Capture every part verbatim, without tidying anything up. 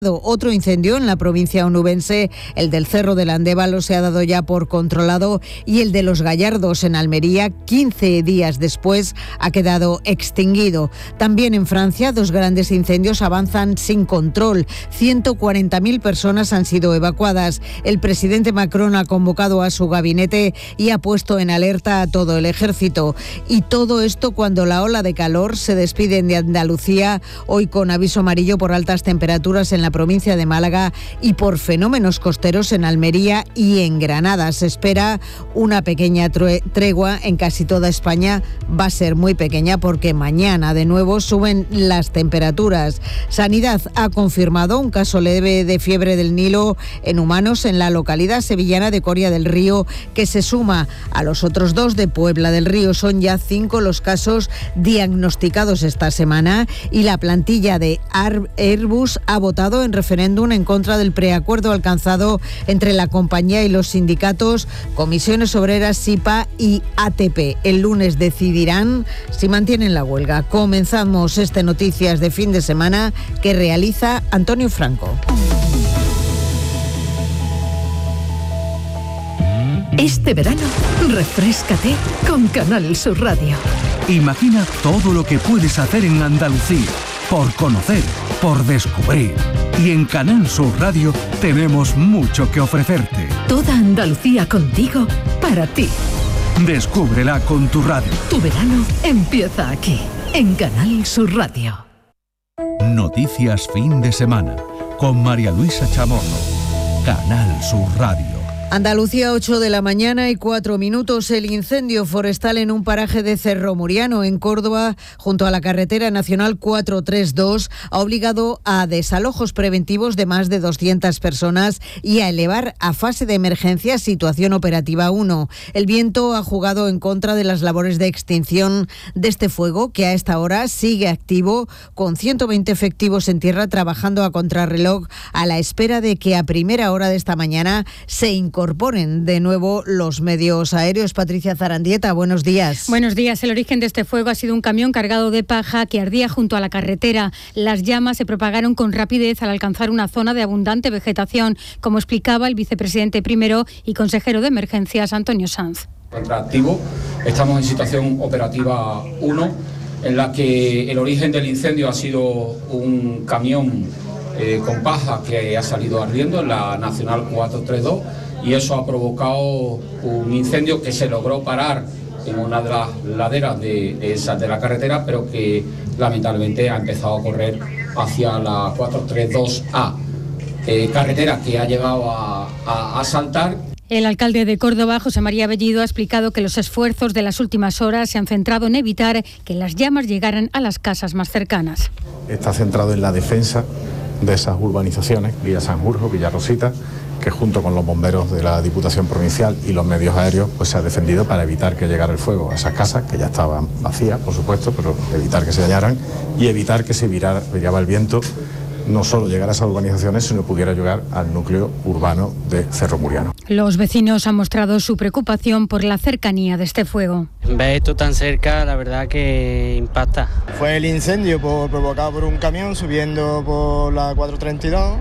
Otro incendio en la provincia onubense, el del Cerro del Andévalo, se ha dado ya por controlado y el de Los Gallardos en Almería, quince días después, ha quedado extinguido. También en Francia, dos grandes incendios avanzan sin control. ciento cuarenta mil personas han sido evacuadas. El presidente Macron ha convocado a su gabinete y ha puesto en alerta a todo el ejército. Y todo esto cuando la ola de calor se despide de Andalucía, hoy con aviso amarillo por altas temperaturas en la provincia de Málaga y por fenómenos costeros en Almería y en Granada. Se espera una pequeña tregua en casi toda España. Va a ser muy pequeña porque mañana de nuevo suben las temperaturas. Sanidad ha confirmado un caso leve de fiebre del Nilo en humanos en la localidad sevillana de Coria del Río, que se suma a los otros dos de Puebla del Río. Son ya cinco los casos diagnosticados esta semana y la plantilla de Airbus ha votado en referéndum en contra del preacuerdo alcanzado entre la compañía y los sindicatos, Comisiones Obreras, SIPA y A T P. El lunes decidirán si mantienen la huelga. Comenzamos este Noticias de fin de semana que realiza Antonio Franco. Este verano, refréscate con Canal Sur Radio. Imagina todo lo que puedes hacer en Andalucía, por conocer, por descubrir. Y en Canal Sur Radio tenemos mucho que ofrecerte. Toda Andalucía contigo, para ti. Descúbrela con tu radio. Tu verano empieza aquí, en Canal Sur Radio. Noticias fin de semana, con María Luisa Chamorro. Canal Sur Radio. Andalucía, ocho de la mañana y cuatro minutos. El incendio forestal en un paraje de Cerro Muriano, en Córdoba, junto a la carretera nacional cuatrocientos treinta y dos, ha obligado a desalojos preventivos de más de doscientas personas y a elevar a fase de emergencia situación operativa uno. El viento ha jugado en contra de las labores de extinción de este fuego, que a esta hora sigue activo, con ciento veinte efectivos en tierra trabajando a contrarreloj, a la espera de que a primera hora de esta mañana se incorpore incorporen de nuevo los medios aéreos. Patricia Zarandieta, buenos días. Buenos días. El origen de este fuego ha sido un camión cargado de paja que ardía junto a la carretera. Las llamas se propagaron con rapidez al alcanzar una zona de abundante vegetación, como explicaba el vicepresidente primero y consejero de emergencias, Antonio Sanz. Activo. Estamos en situación operativa uno, en la que el origen del incendio ha sido un camión eh, con paja que ha salido ardiendo en la Nacional cuatrocientos treinta y dos. Y eso ha provocado un incendio que se logró parar en una de las laderas de, de, esa, de la carretera, pero que lamentablemente ha empezado a correr hacia la cuatrocientos treinta y dos A, eh, carretera que ha llegado a, a, a saltar. El alcalde de Córdoba, José María Bellido, ha explicado que los esfuerzos de las últimas horas se han centrado en evitar que las llamas llegaran a las casas más cercanas. Está centrado en la defensa de esas urbanizaciones, Villa Sanjurjo, Villa Rosita, que junto con los bomberos de la Diputación Provincial y los medios aéreos pues se ha defendido para evitar que llegara el fuego a esas casas, que ya estaban vacías, por supuesto, pero evitar que se dañaran y evitar que se virara, viraba el viento, no solo llegar a esas urbanizaciones, sino pudiera llegar al núcleo urbano de Cerro Muriano. Los vecinos han mostrado su preocupación por la cercanía de este fuego. Ver esto tan cerca, la verdad que impacta. Fue el incendio por, provocado por un camión subiendo por la cuatrocientos treinta y dos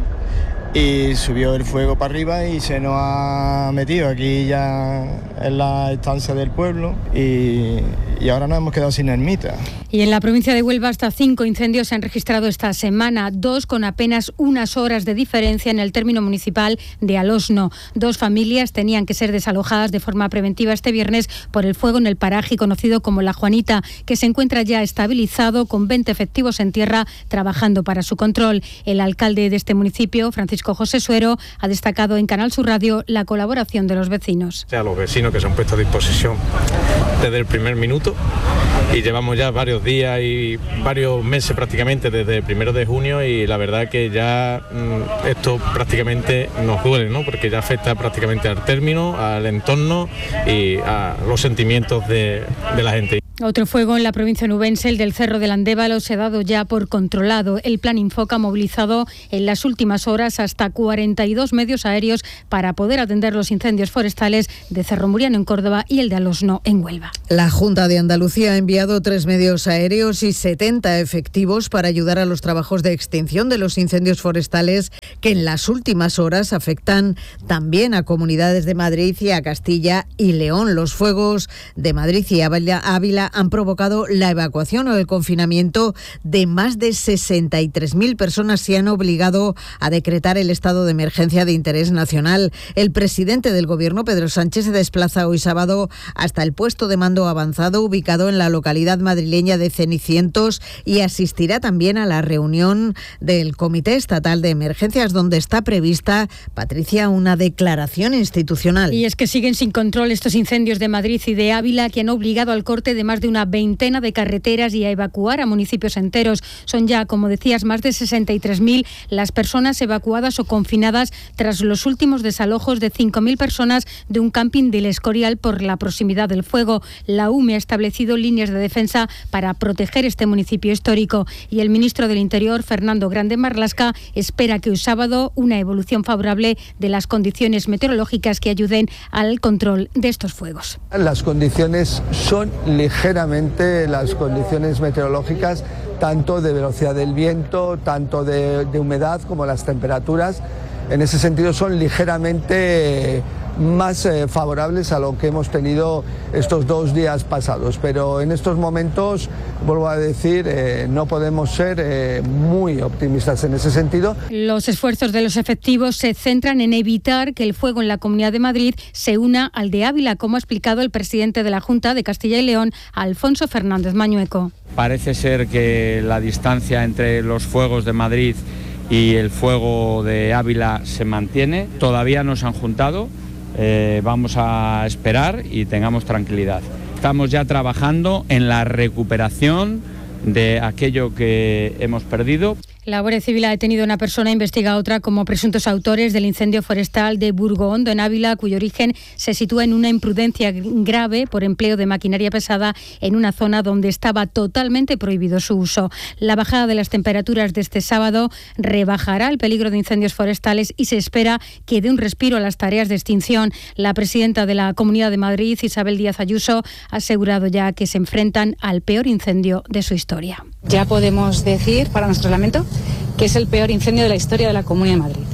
y subió el fuego para arriba y se nos ha metido aquí ya en la estancia del pueblo y, y ahora nos hemos quedado sin ermita. Y en la provincia de Huelva hasta cinco incendios se han registrado esta semana, dos con apenas unas horas de diferencia en el término municipal de Alosno. Dos familias tenían que ser desalojadas de forma preventiva este viernes por el fuego en el paraje conocido como La Juanita, que se encuentra ya estabilizado con veinte efectivos en tierra trabajando para su control. El alcalde de este municipio, Francisco José Suero, ha destacado en Canal Sur Radio la colaboración de los vecinos. A los vecinos que se han puesto a disposición desde el primer minuto y llevamos ya varios días y varios meses prácticamente desde el primero de junio y la verdad que ya mmm, esto prácticamente nos duele, ¿no? Porque ya afecta prácticamente al término, al entorno y a los sentimientos de, de la gente. Otro fuego en la provincia onubense, el del Cerro del Andévalo, se ha dado ya por controlado. El Plan Infoca ha movilizado en las últimas horas hasta cuarenta y dos medios aéreos para poder atender los incendios forestales de Cerro Muriano en Córdoba y el de Alosno en Huelva. La Junta de Andalucía ha enviado tres medios aéreos y setenta efectivos para ayudar a los trabajos de extinción de los incendios forestales que en las últimas horas afectan también a comunidades de Madrid y a Castilla y León. Los fuegos de Madrid y Ávila han provocado la evacuación o el confinamiento de más de sesenta y tres mil personas y han obligado a decretar el estado de emergencia de interés nacional. El presidente del Gobierno, Pedro Sánchez, se desplaza hoy sábado hasta el puesto de mando avanzado ubicado en la localidad madrileña de Cenicientos y asistirá también a la reunión del Comité Estatal de Emergencias, donde está prevista, Patricia, una declaración institucional. Y es que siguen sin control estos incendios de Madrid y de Ávila, que han obligado al corte de más de una veintena de carreteras y a evacuar a municipios enteros. Son ya, como decías, más de sesenta y tres mil las personas evacuadas o confinadas tras los últimos desalojos de cinco mil personas de un camping del Escorial por la proximidad del fuego. La U M E ha establecido líneas de defensa para proteger este municipio histórico y el ministro del Interior, Fernando Grande Marlaska, espera que hoy sábado una evolución favorable de las condiciones meteorológicas que ayuden al control de estos fuegos. Las condiciones son ligeramente las condiciones meteorológicas, tanto de velocidad del viento, tanto de, de humedad como las temperaturas. En ese sentido son ligeramente más eh, favorables a lo que hemos tenido estos dos días pasados. Pero en estos momentos, vuelvo a decir, eh, no podemos ser eh, muy optimistas en ese sentido. Los esfuerzos de los efectivos se centran en evitar que el fuego en la Comunidad de Madrid se una al de Ávila, como ha explicado el presidente de la Junta de Castilla y León, Alfonso Fernández Mañueco. Parece ser que la distancia entre los fuegos de Madrid y el fuego de Ávila se mantiene. Todavía no se han juntado. Eh, vamos a esperar y tengamos tranquilidad. Estamos ya trabajando en la recuperación de aquello que hemos perdido. La Guardia Civil ha detenido a una persona e investiga a otra como presuntos autores del incendio forestal de Burgohondo en Ávila, cuyo origen se sitúa en una imprudencia grave por empleo de maquinaria pesada en una zona donde estaba totalmente prohibido su uso. La bajada de las temperaturas de este sábado rebajará el peligro de incendios forestales y se espera que dé un respiro a las tareas de extinción. La presidenta de la Comunidad de Madrid, Isabel Díaz Ayuso, ha asegurado ya que se enfrentan al peor incendio de su historia. Ya podemos decir, para nuestro lamento, que es el peor incendio de la historia de la Comunidad de Madrid.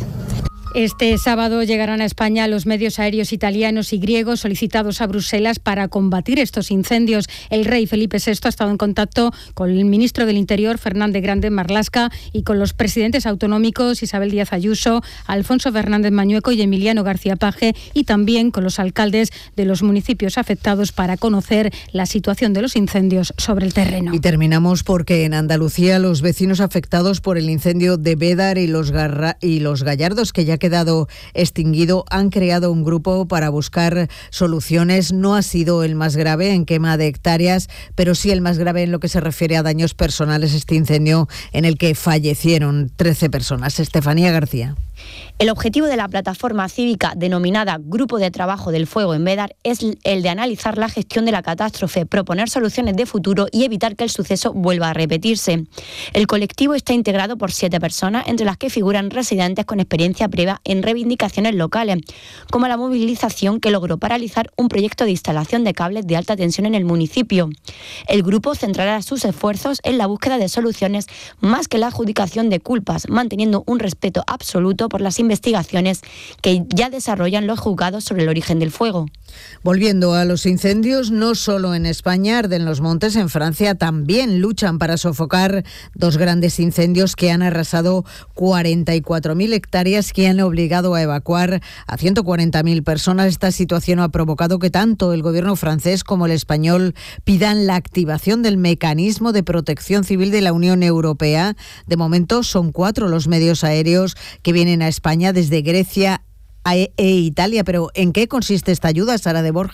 Este sábado llegarán a España los medios aéreos italianos y griegos solicitados a Bruselas para combatir estos incendios. El rey Felipe sexto ha estado en contacto con el ministro del Interior, Fernández Grande Marlaska, y con los presidentes autonómicos Isabel Díaz Ayuso, Alfonso Fernández Mañueco y Emiliano García Paje, y también con los alcaldes de los municipios afectados para conocer la situación de los incendios sobre el terreno. Y terminamos porque en Andalucía los vecinos afectados por el incendio de Bédar y los, Garra- y los Gallardos, que ya quedado extinguido, han creado un grupo para buscar soluciones. No ha sido el más grave en quema de hectáreas, pero sí el más grave en lo que se refiere a daños personales, este incendio en el que fallecieron trece personas. Estefanía García. El objetivo de la plataforma cívica denominada Grupo de Trabajo del Fuego en Bédar es el de analizar la gestión de la catástrofe, proponer soluciones de futuro y evitar que el suceso vuelva a repetirse. El colectivo está integrado por siete personas, entre las que figuran residentes con experiencia previa en reivindicaciones locales, como la movilización que logró paralizar un proyecto de instalación de cables de alta tensión en el municipio. El grupo centrará sus esfuerzos en la búsqueda de soluciones más que la adjudicación de culpas, manteniendo un respeto absoluto por las investigaciones que ya desarrollan los juzgados sobre el origen del fuego. Volviendo a los incendios, no solo en España arden los montes, en Francia también luchan para sofocar dos grandes incendios que han arrasado cuarenta y cuatro mil hectáreas, que han obligado a evacuar a ciento cuarenta mil personas. Esta situación ha provocado que tanto el gobierno francés como el español pidan la activación del mecanismo de protección civil de la Unión Europea. De momento son cuatro los medios aéreos que vienen a España desde Grecia e Italia. Pero ¿en qué consiste esta ayuda, Sara de Borja?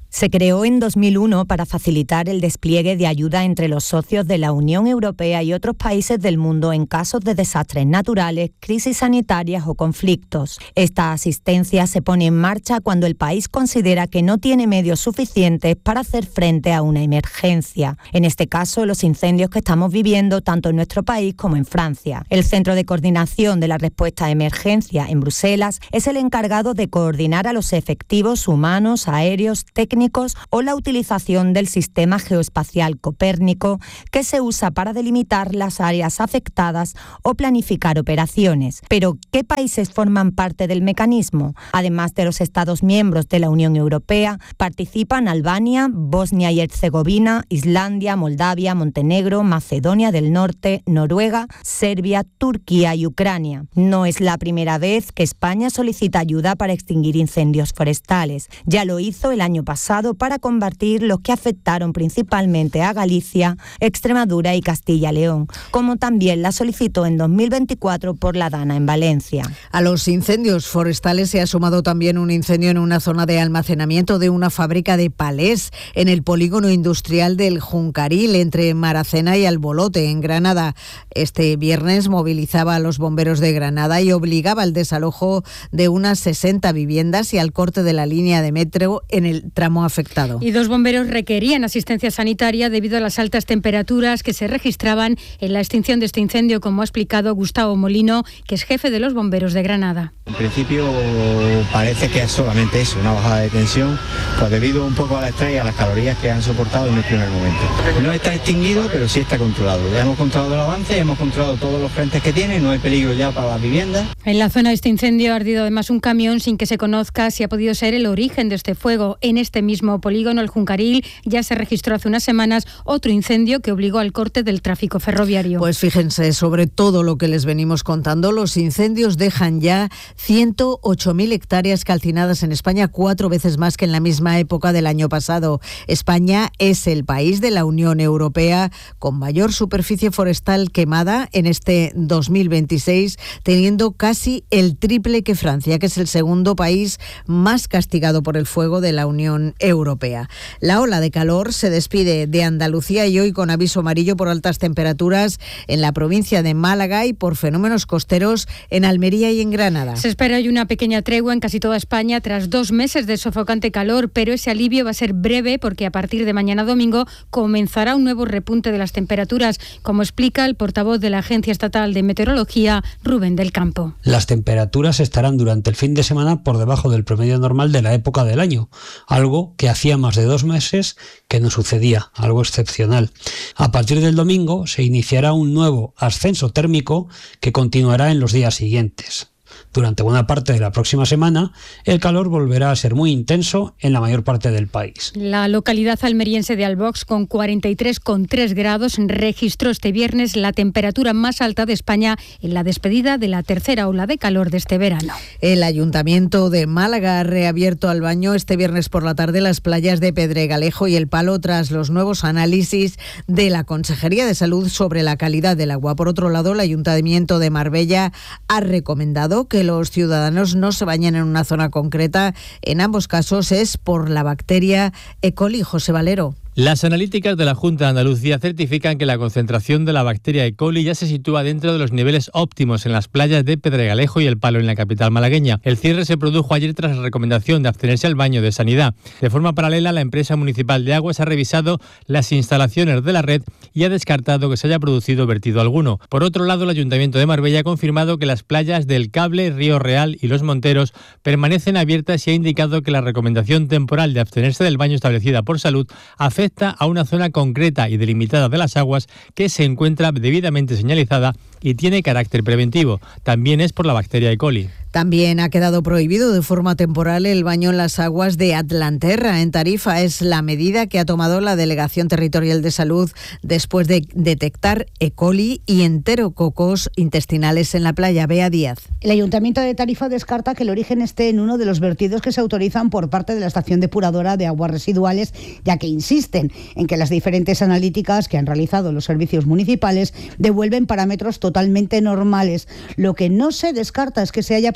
Se creó en dos mil uno para facilitar el despliegue de ayuda entre los socios de la Unión Europea y otros países del mundo en casos de desastres naturales, crisis sanitarias o conflictos. Esta asistencia se pone en marcha cuando el país considera que no tiene medios suficientes para hacer frente a una emergencia. En este caso, los incendios que estamos viviendo tanto en nuestro país como en Francia. El Centro de Coordinación de la Respuesta a Emergencia en Bruselas es el encargado de coordinar a los efectivos humanos, aéreos, técnicos o la utilización del sistema geoespacial Copérnico, que se usa para delimitar las áreas afectadas o planificar operaciones. Pero, ¿qué países forman parte del mecanismo? Además de los Estados miembros de la Unión Europea, participan Albania, Bosnia y Herzegovina, Islandia, Moldavia, Montenegro, Macedonia del Norte, Noruega, Serbia, Turquía y Ucrania. No es la primera vez que España solicita ayuda para extinguir incendios forestales. Ya lo hizo el año pasado para combatir los que afectaron principalmente a Galicia, Extremadura y Castilla-León, como también la solicitó en dos mil veinticuatro por la Dana en Valencia. A los incendios forestales se ha sumado también un incendio en una zona de almacenamiento de una fábrica de palés en el polígono industrial del Juncaril, entre Maracena y Albolote, en Granada. Este viernes movilizaba a los bomberos de Granada y obligaba al desalojo de unas sesenta viviendas y al corte de la línea de metro en el tramo afectado. Y dos bomberos requerían asistencia sanitaria debido a las altas temperaturas que se registraban en la extinción de este incendio, como ha explicado Gustavo Molino, que es jefe de los bomberos de Granada. En principio parece que es solamente eso, una bajada de tensión, pues debido un poco al estrés y a las calorías que han soportado en el primer momento. No está extinguido, pero sí está controlado. Ya hemos controlado el avance, hemos controlado todos los frentes que tiene, no hay peligro ya para las viviendas. En la zona de este incendio ha ardido además un camión sin que se conozca si ha podido ser el origen de este fuego. En este mismo polígono, el Juncaril, ya se registró hace unas semanas otro incendio que obligó al corte del tráfico ferroviario. Pues fíjense, sobre todo lo que les venimos contando, los incendios dejan ya ciento ocho mil hectáreas calcinadas en España, cuatro veces más que en la misma época del año pasado. España es el país de la Unión Europea con mayor superficie forestal quemada en este dos mil veintiséis, teniendo casi el triple que Francia, que es el segundo país más castigado por el fuego de la Unión Europea. La ola de calor se despide de Andalucía y hoy con aviso amarillo por altas temperaturas en la provincia de Málaga y por fenómenos costeros en Almería y en Granada. Se espera hoy una pequeña tregua en casi toda España tras dos meses de sofocante calor, pero ese alivio va a ser breve porque a partir de mañana domingo comenzará un nuevo repunte de las temperaturas, como explica el portavoz de la Agencia Estatal de Meteorología, Rubén del Campo. Las temperaturas estarán durante el fin de semana por debajo del promedio normal de la época del año, algo que hacía más de dos meses que no sucedía, algo excepcional. A partir del domingo se iniciará un nuevo ascenso térmico que continuará en los días siguientes. Durante buena parte de la próxima semana, el calor volverá a ser muy intenso en la mayor parte del país. La localidad almeriense de Albox, con cuarenta y tres coma tres grados, registró este viernes la temperatura más alta de España en la despedida de la tercera ola de calor de este verano. El Ayuntamiento de Málaga ha reabierto al baño este viernes por la tarde las playas de Pedregalejo y El Palo tras los nuevos análisis de la Consejería de Salud sobre la calidad del agua. Por otro lado, el Ayuntamiento de Marbella ha recomendado que los ciudadanos no se bañen en una zona concreta. En ambos casos es por la bacteria E. coli. José Valero. Las analíticas de la Junta de Andalucía certifican que la concentración de la bacteria E. coli ya se sitúa dentro de los niveles óptimos en las playas de Pedregalejo y El Palo en la capital malagueña. El cierre se produjo ayer tras la recomendación de abstenerse al baño de Sanidad. De forma paralela, la empresa municipal de aguas ha revisado las instalaciones de la red y ha descartado que se haya producido vertido alguno. Por otro lado, el Ayuntamiento de Marbella ha confirmado que las playas del Cable, Río Real y Los Monteros permanecen abiertas y ha indicado que la recomendación temporal de abstenerse del baño establecida por Salud afecta a una zona concreta y delimitada de las aguas que se encuentra debidamente señalizada y tiene carácter preventivo. También es por la bacteria E. coli. También ha quedado prohibido de forma temporal el baño en las aguas de Atlanterra, en Tarifa. Es la medida que ha tomado la Delegación Territorial de Salud después de detectar E. coli y enterococos intestinales en la playa. Bea Díaz. El Ayuntamiento de Tarifa descarta que el origen esté en uno de los vertidos que se autorizan por parte de la Estación Depuradora de Aguas Residuales, ya que insisten en que las diferentes analíticas que han realizado los servicios municipales devuelven parámetros totalmente normales. Lo que no se descarta es que se haya producido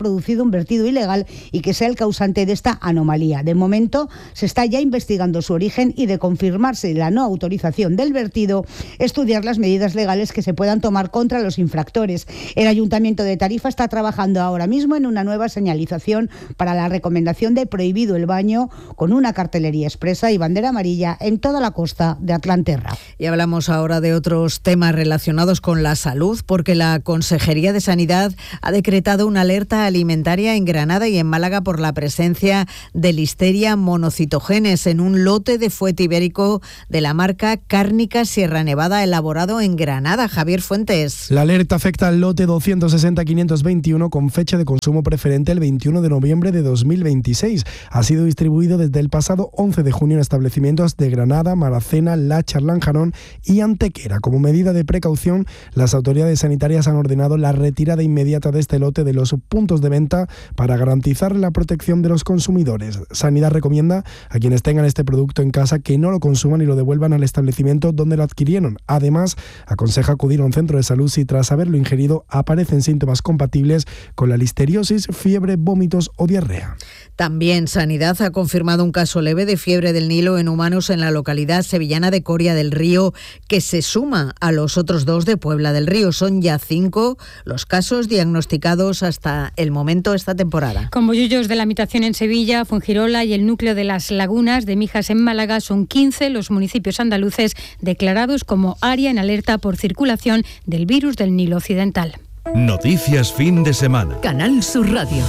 producido un vertido ilegal y que sea el causante de esta anomalía. De momento se está ya investigando su origen y, de confirmarse la no autorización del vertido, estudiar las medidas legales que se puedan tomar contra los infractores. El Ayuntamiento de Tarifa está trabajando ahora mismo en una nueva señalización para la recomendación de prohibido el baño, con una cartelería expresa y bandera amarilla en toda la costa de Atlanterra. Y hablamos ahora de otros temas relacionados con la salud, porque la Consejería de Sanidad ha decretado una alerta alimentaria en Granada y en Málaga por la presencia de Listeria monocitogenes en un lote de fuete ibérico de la marca Cárnica Sierra Nevada elaborado en Granada. Javier Fuentes. La alerta afecta al lote doscientos sesenta quinientos veintiuno con fecha de consumo preferente el veintiuno de noviembre de dos mil veintiséis. Ha sido distribuido desde el pasado once de junio en establecimientos de Granada, Maracena, Láchar, Lanjarón y Antequera. Como medida de precaución, las autoridades sanitarias han ordenado la retirada inmediata de este lote de los puntos de venta para garantizar la protección de los consumidores. Sanidad recomienda a quienes tengan este producto en casa que no lo consuman y lo devuelvan al establecimiento donde lo adquirieron. Además, aconseja acudir a un centro de salud si tras haberlo ingerido aparecen síntomas compatibles con la listeriosis, fiebre, vómitos o diarrea. También Sanidad ha confirmado un caso leve de fiebre del Nilo en humanos en la localidad sevillana de Coria del Río, que se suma a los otros dos de Puebla del Río. Son ya cinco los casos diagnosticados hasta el momento esta temporada. Con Bollullos de la Mitación en Sevilla, Fuengirola y el núcleo de las Lagunas de Mijas en Málaga, son quince los municipios andaluces declarados como área en alerta por circulación del virus del Nilo Occidental. Noticias fin de semana. Canal Sur Radio.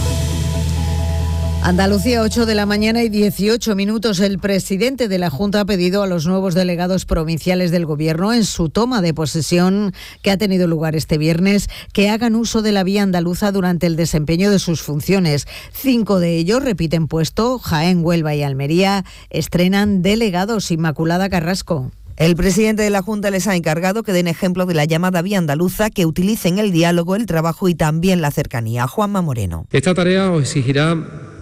Andalucía, ocho de la mañana y dieciocho minutos. El presidente de la Junta ha pedido a los nuevos delegados provinciales del Gobierno en su toma de posesión, que ha tenido lugar este viernes, que hagan uso de la vía andaluza durante el desempeño de sus funciones. Cinco de ellos repiten puesto. Jaén, Huelva y Almería estrenan delegados. Inmaculada Carrasco. El presidente de la Junta les ha encargado que den ejemplo de la llamada vía andaluza, que utilicen el diálogo, el trabajo y también la cercanía. Juanma Moreno. Esta tarea os exigirá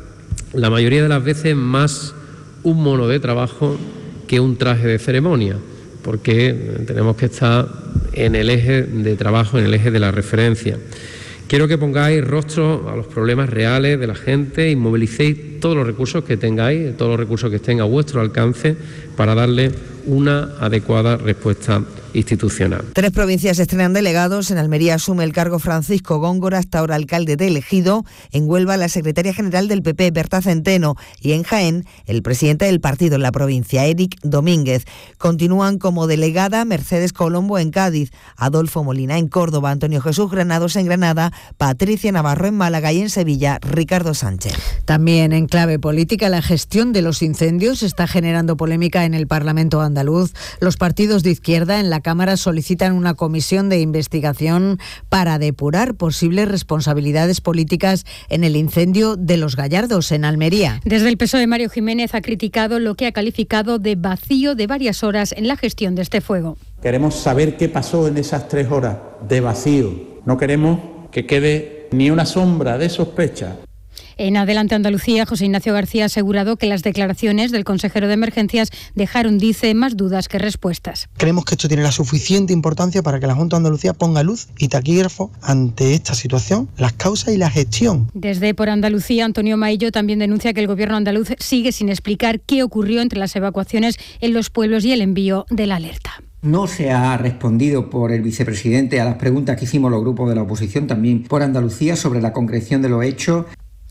la mayoría de las veces más un mono de trabajo que un traje de ceremonia, porque tenemos que estar en el eje de trabajo, en el eje de la referencia. Quiero que pongáis rostro a los problemas reales de la gente y movilicéis todos los recursos que tengáis, todos los recursos que estén a vuestro alcance para darle una adecuada respuesta institucional. Tres provincias estrenan delegados. En Almería asume el cargo Francisco Góngora, hasta ahora alcalde de Ejido. En Huelva, la secretaria general del P P, Berta Centeno. Y en Jaén, el presidente del partido en la provincia, Eric Domínguez. Continúan como delegada Mercedes Colombo en Cádiz, Adolfo Molina en Córdoba, Antonio Jesús Granados en Granada, Patricia Navarro en Málaga y en Sevilla, Ricardo Sánchez. También en clave política, la gestión de los incendios está generando polémica en el Parlamento andaluz. Los partidos de izquierda en la Cámara solicitan una comisión de investigación para depurar posibles responsabilidades políticas en el incendio de Los Gallardos, en Almería. Desde el P S O E, Mario Jiménez ha criticado lo que ha calificado de vacío de varias horas en la gestión de este fuego. Queremos saber qué pasó en esas tres horas de vacío. No queremos que quede ni una sombra de sospecha. En Adelante Andalucía, José Ignacio García ha asegurado que las declaraciones del consejero de Emergencias dejaron, dice, más dudas que respuestas. Creemos que esto tiene la suficiente importancia para que la Junta de Andalucía ponga luz y taquígrafo ante esta situación, las causas y la gestión. Desde Por Andalucía, Antonio Maillo también denuncia que el gobierno andaluz sigue sin explicar qué ocurrió entre las evacuaciones en los pueblos y el envío de la alerta. No se ha respondido por el vicepresidente a las preguntas que hicimos los grupos de la oposición, también por Andalucía, sobre la concreción de los hechos.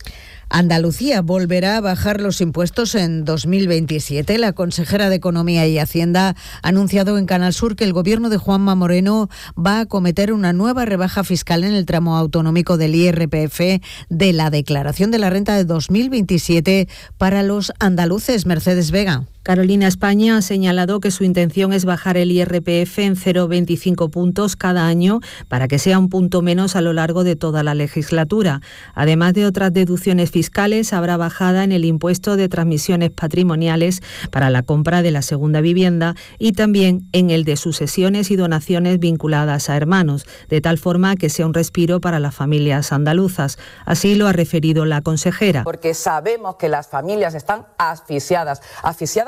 Andalucía volverá a bajar los impuestos en dos mil veintisiete. La consejera de Economía y Hacienda ha anunciado en Canal Sur que el gobierno de Juanma Moreno va a acometer una nueva rebaja fiscal en el tramo autonómico del I R P F de la declaración de la renta de dos mil veintisiete para los andaluces. Mercedes Vega. Carolina España ha señalado que su intención es bajar el I R P F en cero coma veinticinco puntos cada año para que sea un punto menos a lo largo de toda la legislatura. Además de otras deducciones fiscales, habrá bajada en el impuesto de transmisiones patrimoniales para la compra de la segunda vivienda y también en el de sucesiones y donaciones vinculadas a hermanos, de tal forma que sea un respiro para las familias andaluzas. Así lo ha referido la consejera. Porque sabemos que las familias están asfixiadas, asfixiadas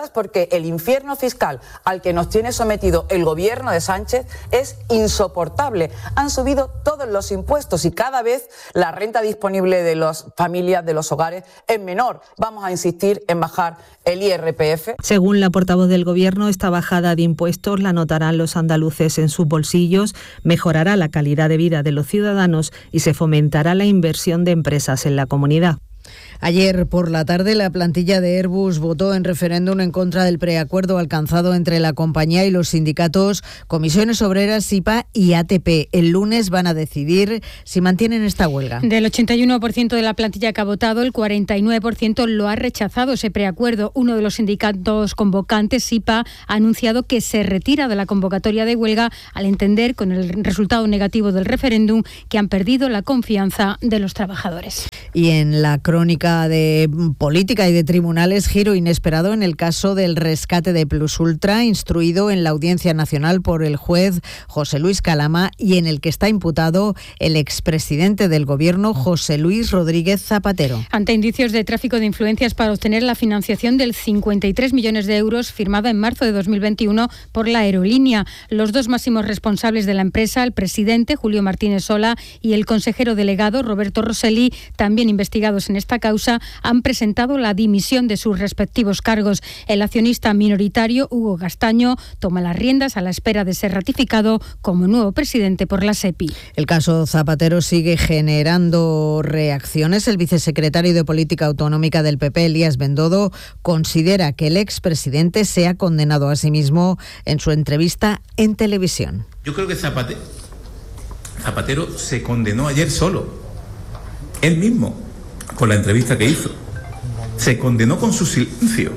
cuentas porque el infierno fiscal al que nos tiene sometido el gobierno de Sánchez es insoportable. Han subido todos los impuestos y cada vez la renta disponible de las familias, de los hogares, es menor. Vamos a insistir en bajar el I R P F. Según la portavoz del Gobierno, esta bajada de impuestos la notarán los andaluces en sus bolsillos, mejorará la calidad de vida de los ciudadanos y se fomentará la inversión de empresas en la comunidad. Ayer por la tarde la plantilla de Airbus votó en referéndum en contra del preacuerdo alcanzado entre la compañía y los sindicatos Comisiones Obreras, S I P A y A T P. El lunes van a decidir si mantienen esta huelga. Del ochenta y uno por ciento de la plantilla que ha votado, el cuarenta y nueve por ciento lo ha rechazado ese preacuerdo. Uno de los sindicatos convocantes, S I P A, ha anunciado que se retira de la convocatoria de huelga al entender, con el resultado negativo del referéndum, que han perdido la confianza de los trabajadores. Y en la crónica de política y de tribunales, giro inesperado en el caso del rescate de Plus Ultra, instruido en la Audiencia Nacional por el juez José Luis Calama y en el que está imputado el expresidente del Gobierno, José Luis Rodríguez Zapatero. Ante indicios de tráfico de influencias para obtener la financiación del cincuenta y tres millones de euros firmada en marzo de dos mil veintiuno por la aerolínea, los dos máximos responsables de la empresa, el presidente Julio Martínez Sola y el consejero delegado Roberto Rosselli, también investigados en esta causa, han presentado la dimisión de sus respectivos cargos. El accionista minoritario, Hugo Gastaño, toma las riendas a la espera de ser ratificado como nuevo presidente por la SEPI. El caso Zapatero sigue generando reacciones. El vicesecretario de Política Autonómica del P P, Elías Bendodo, considera que el expresidente se ha condenado a sí mismo en su entrevista en televisión. Yo creo que Zapatero, Zapatero se condenó ayer solo, él mismo, con la entrevista que hizo. Se condenó con su silencio.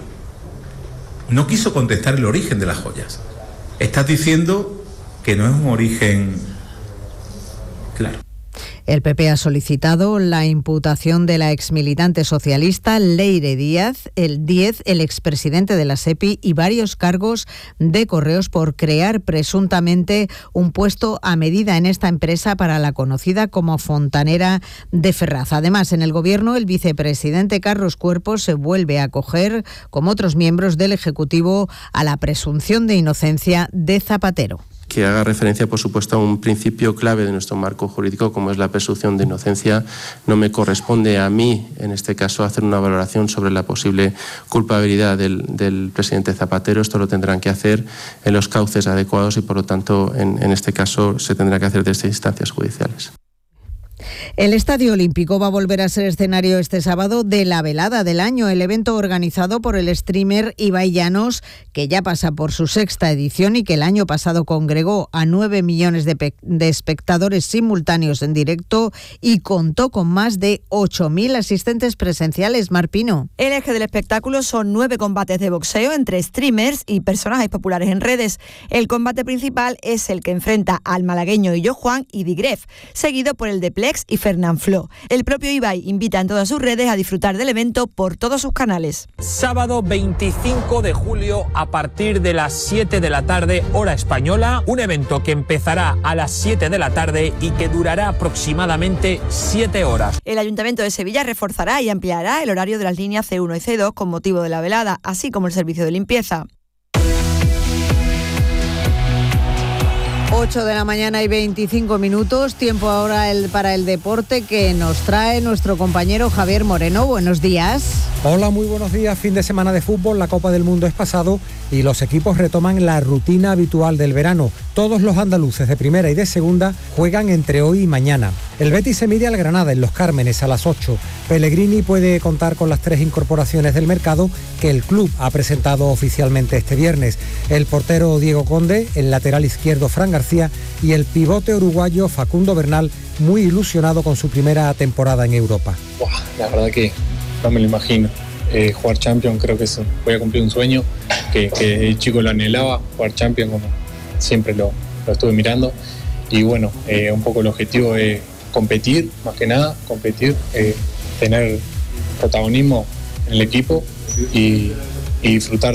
No quiso contestar el origen de las joyas. Estás diciendo que no es un origen claro. El P P ha solicitado la imputación de la exmilitante socialista Leire Díaz, el diez, el expresidente de la SEPI, y varios cargos de Correos por crear presuntamente un puesto a medida en esta empresa para la conocida como Fontanera de Ferraz. Además, en el Gobierno, el vicepresidente Carlos Cuerpos se vuelve a acoger, como otros miembros del Ejecutivo, a la presunción de inocencia de Zapatero. Que haga referencia, por supuesto, a un principio clave de nuestro marco jurídico, como es la presunción de inocencia. No me corresponde a mí, en este caso, hacer una valoración sobre la posible culpabilidad del, del presidente Zapatero. Esto lo tendrán que hacer en los cauces adecuados y, por lo tanto, en, en este caso, se tendrá que hacer desde instancias judiciales. El Estadio Olímpico va a volver a ser escenario este sábado de la velada del año, el evento organizado por el streamer Ibai Llanos, que ya pasa por su sexta edición y que el año pasado congregó a nueve millones de, pe- de espectadores simultáneos en directo y contó con más de ocho mil asistentes presenciales. Marpino. El eje del espectáculo son nueve combates de boxeo entre streamers y personajes populares en redes. El combate principal es el que enfrenta al malagueño Illo Juan y Digref, seguido por el de Plex y Fernán Flo. El propio Ibai invita en todas sus redes a disfrutar del evento por todos sus canales. Sábado veinticinco de julio a partir de las siete de la tarde, hora española, un evento que empezará a las siete de la tarde y que durará aproximadamente siete horas. El Ayuntamiento de Sevilla reforzará y ampliará el horario de las líneas C uno y C dos con motivo de la velada, así como el servicio de limpieza. ocho de la mañana y veinticinco minutos, tiempo ahora el, para el deporte que nos trae nuestro compañero Javier Moreno. Buenos días. Hola, muy buenos días. Fin de semana de fútbol, la Copa del Mundo es pasado y los equipos retoman la rutina habitual del verano. Todos los andaluces de primera y de segunda juegan entre hoy y mañana. El Betis se mide al Granada en Los Cármenes a las ocho. Pellegrini puede contar con las tres incorporaciones del mercado que el club ha presentado oficialmente este viernes. El portero Diego Conde, el lateral izquierdo Fran García y el pivote uruguayo Facundo Bernal, muy ilusionado con su primera temporada en Europa. Wow, la verdad que no me lo imagino. Eh, jugar Champions, creo que eso, voy a cumplir un sueño que, que el chico lo anhelaba, jugar Champions como siempre lo, lo estuve mirando. Y bueno, eh, un poco el objetivo es competir, más que nada, competir, eh, tener protagonismo en el equipo y, y disfrutar de,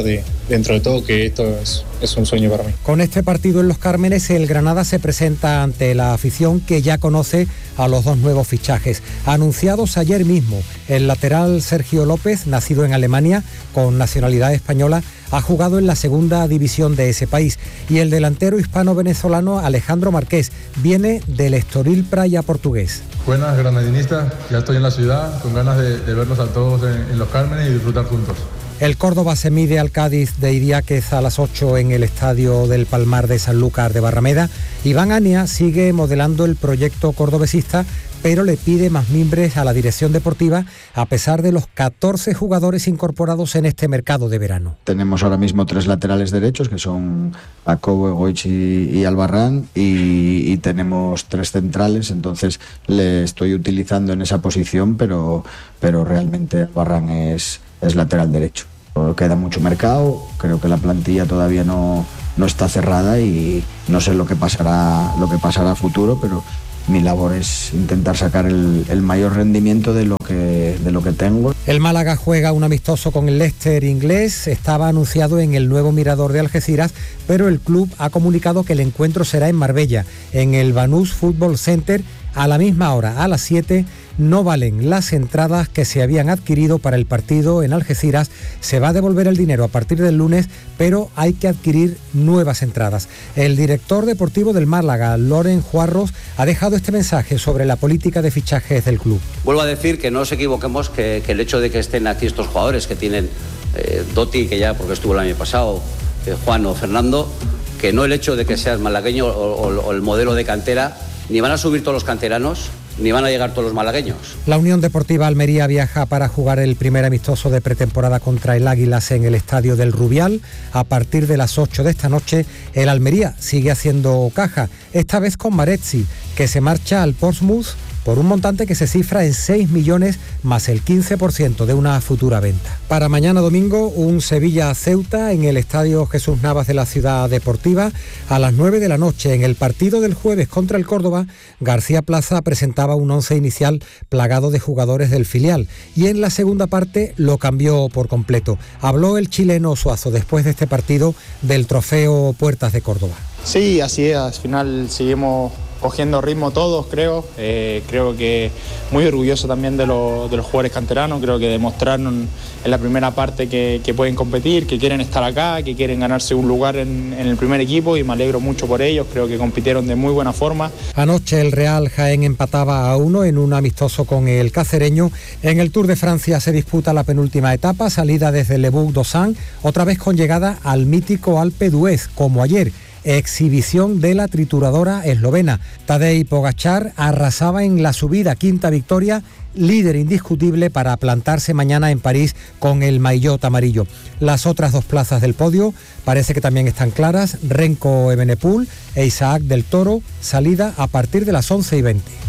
dentro de todo que esto es, es un sueño para mí. Con este partido en Los Cármenes, el Granada se presenta ante la afición que ya conoce a los dos nuevos fichajes, anunciados ayer mismo. El lateral Sergio López, nacido en Alemania, con nacionalidad española, ha jugado en la segunda división de ese país. Y el delantero hispano-venezolano Alejandro Marqués viene del Estoril Praia portugués. Buenas, granadinistas, ya estoy en la ciudad, con ganas de, de verlos a todos en, en Los Cármenes y disfrutar juntos. El Córdoba se mide al Cádiz de Idiáquez a las ocho en el Estadio del Palmar de Sanlúcar de Barrameda. Iván Ania sigue modelando el proyecto cordobesista, pero le pide más mimbres a la dirección deportiva a pesar de los catorce jugadores incorporados en este mercado de verano. Tenemos ahora mismo tres laterales derechos, que son Acobo, Egoich y, y Albarrán, y, y tenemos tres centrales, entonces le estoy utilizando en esa posición, pero, pero realmente Albarrán es, es lateral derecho. Queda mucho mercado, creo que la plantilla todavía no, no está cerrada y no sé lo que pasará, lo que pasará a futuro, pero mi labor es intentar sacar el, el mayor rendimiento de lo que, de lo que tengo. El Málaga juega un amistoso con el Leicester inglés, estaba anunciado en el nuevo Mirador de Algeciras, pero el club ha comunicado que el encuentro será en Marbella, en el Banús Football Center, a la misma hora, a las siete. No valen las entradas que se habían adquirido para el partido en Algeciras. Se va a devolver el dinero a partir del lunes, pero hay que adquirir nuevas entradas. El director deportivo del Málaga, Loren Juarros, ha dejado este mensaje sobre la política de fichajes del club. Vuelvo a decir que no nos equivoquemos, que, que el hecho de que estén aquí estos jugadores que tienen eh, Doti, que ya porque estuvo el año pasado, eh, Juan o Fernando, que no el hecho de que seas malagueño o, o, o el modelo de cantera, ni van a subir todos los canteranos, ni van a llegar todos los malagueños. La Unión Deportiva Almería viaja para jugar el primer amistoso de pretemporada contra el Águilas en el Estadio del Rubial. A partir de las ocho de esta noche, el Almería sigue haciendo caja, esta vez con Marezzi, que se marcha al Portsmouth por un montante que se cifra en seis millones más el quince por ciento de una futura venta. Para mañana domingo, un Sevilla-Ceuta en el Estadio Jesús Navas de la Ciudad Deportiva. A las nueve de la noche, en el partido del jueves contra el Córdoba, García Plaza presentaba un once inicial plagado de jugadores del filial y en la segunda parte lo cambió por completo. Habló el chileno Suazo después de este partido del trofeo Puertas de Córdoba. Sí, así es, al final seguimos cogiendo ritmo todos, creo. Eh, creo que muy orgulloso también de, lo, de los jugadores canteranos. Creo que demostraron en la primera parte que, que pueden competir, que quieren estar acá, que quieren ganarse un lugar en, en el primer equipo y me alegro mucho por ellos. Creo que compitieron de muy buena forma. Anoche el Real Jaén empataba a uno en un amistoso con el cacereño. En el Tour de Francia se disputa la penúltima etapa, salida desde Le Bouc-d'Ossang, otra vez con llegada al mítico Alpe d'Huez, como ayer. Exhibición de la trituradora eslovena. Tadej Pogačar arrasaba en la subida, quinta victoria, líder indiscutible para plantarse mañana en París con el maillot amarillo. Las otras dos plazas del podio parece que también están claras. Renko Evenepoel e Isaac del Toro, salida a partir de las once y veinte.